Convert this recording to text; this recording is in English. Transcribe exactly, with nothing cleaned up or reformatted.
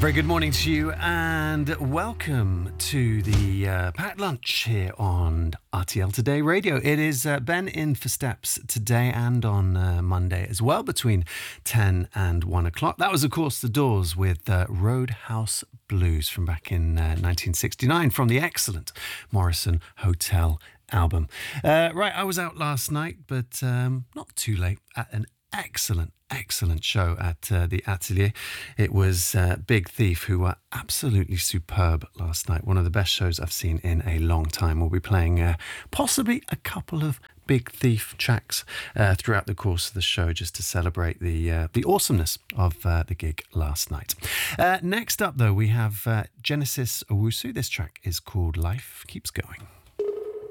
Very good morning to you and welcome to the uh, Packed Lunch here on R T L Today Radio. It is uh, Ben in for Steps today and on uh, Monday as well between ten and one o'clock. That was, of course, The Doors with uh, Roadhouse Blues from back in uh, nineteen sixty-nine from the excellent Morrison Hotel album. Uh, right, I was out last night, but um, not too late at an excellent, excellent show at uh, the Atelier. It was uh, Big Thief, who were absolutely superb last night. One of the best shows I've seen in a long time. We'll be playing uh, possibly a couple of Big Thief tracks uh, throughout the course of the show, just to celebrate the uh, the awesomeness of uh, the gig last night. Uh, next up, though, we have uh, Genesis Owusu. This track is called Life Keeps Going.